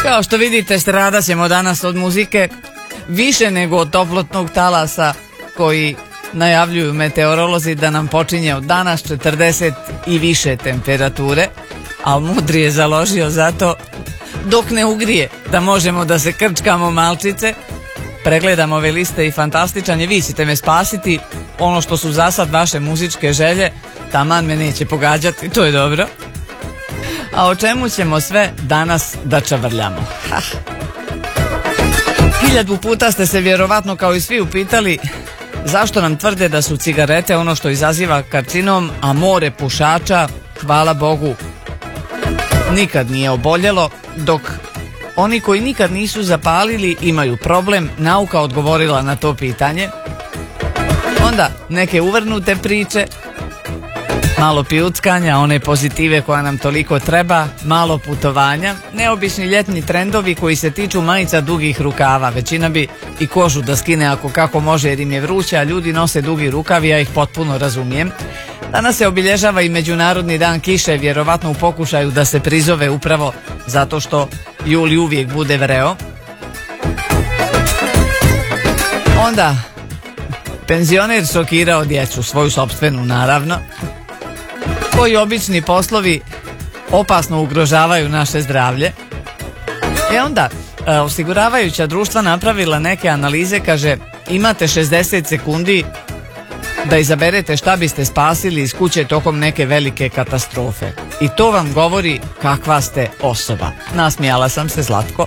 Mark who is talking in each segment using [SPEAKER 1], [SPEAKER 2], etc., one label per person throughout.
[SPEAKER 1] Kao što vidite, strada ćemo danas od muzike više nego od toplotnog talasa koji najavljuju meteorolozi da nam počinje od danas 40 i više temperature, a mudri je založio zato dok ne ugrije da možemo da se krčkamo malčice. Pregledam ove liste i fantastičan je, vi ćete me spasiti. Ono što su za sad vaše muzičke želje, taman me neće pogađati, to je dobro. A o čemu ćemo sve danas da čavrljamo? 1000 puta ste se vjerovatno kao i svi upitali zašto nam tvrde da su cigarete ono što izaziva karcinom, a more pušača, hvala Bogu, nikad nije oboljelo, dok oni koji nikad nisu zapalili imaju problem. Nauka odgovorila na to pitanje. Onda neke uvrnute priče, malo pijuckanja, one pozitive koja nam toliko treba, malo putovanja, neobični ljetni trendovi koji se tiču majica dugih rukava. Većina bi i kožu da skine ako kako može jer im je vruće, a ljudi nose dugi rukav i ja ih potpuno razumijem. Danas se obilježava i Međunarodni dan kiše, vjerovatno u pokušaju da se prizove upravo zato što juli uvijek bude vreo. Onda penzioner šokirao djecu, svoju sopstvenu naravno, koji obični poslovi opasno ugrožavaju naše zdravlje. Onda osiguravajuća društva napravila neke analize, kaže imate 60 sekundi da izaberete šta biste spasili iz kuće tokom neke velike katastrofe. I to vam govori kakva ste osoba. Nasmijala sam se slatko.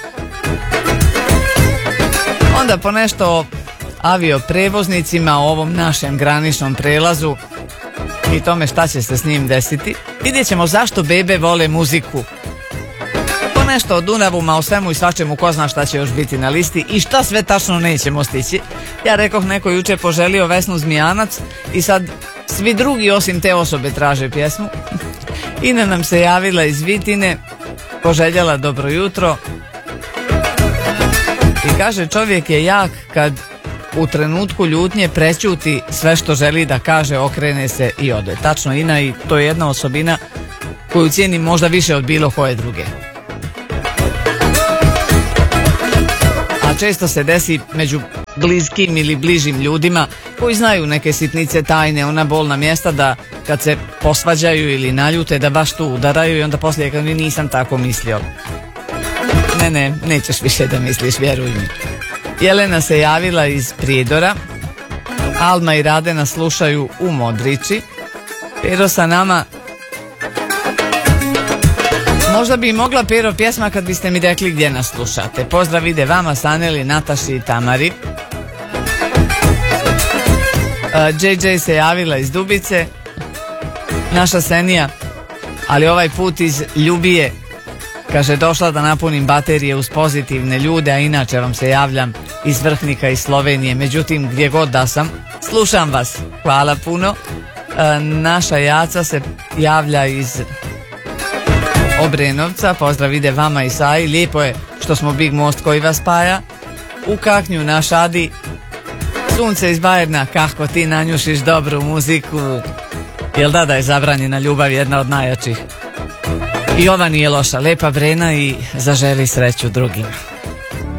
[SPEAKER 1] Onda ponešto o avioprevoznicima, o ovom našem graničnom prelazu i tome šta će se s njim desiti. Vidjet ćemo zašto bebe vole muziku. Ponešto o Dunavu, ma o svemu i svačemu, ko zna šta će još biti na listi i šta sve tačno nećemo stići. Ja rekoh, neko juče poželio Vesnu Zmijanac i sad svi drugi osim te osobe traže pjesmu. Ina nam se javila iz Vitine, poželjela dobro jutro i kaže čovjek je jak kad u trenutku ljutnje prećuti sve što želi da kaže, okrene se i ode. Tačno, Ina, i to je jedna osobina koju cijenim možda više od bilo koje druge. A često se desi među bliskim ili bližim ljudima koji znaju neke sitnice, tajne, ona bolna mjesta, da kad se posvađaju ili naljute da baš tu udaraju i onda poslije kad mi nisam tako mislio. Ne, nećeš više da misliš, vjeruj mi. Jelena se javila iz Prijedora. Alma i Rade nas slušaju u Modrići. Pero sa nama. Možda bi mogla, Pero, pjesma kad biste mi rekli gdje nas slušate. Pozdrav ide vama, Saneli, Nataši i Tamari. JJ se javila iz Dubice. Naša Senija, ali ovaj put iz Ljubije, kaže došla da napunim baterije uz pozitivne ljude, a inače vam se javljam iz Vrhnika iz Slovenije. Međutim, gdje god da sam, slušam vas. Hvala puno. Naša Jaca se javlja iz Obrenovca. Pozdrav ide vama i Saji. Lijepo je što smo Big Most koji vas spaja. U Kaknju naš Adi. Sunce iz Bajerna, kako ti nanjušiš dobru muziku. Jel da je zabranjena ljubav jedna od najjačih? I ova nije loša, Lepa Brena i zaželi sreću drugima.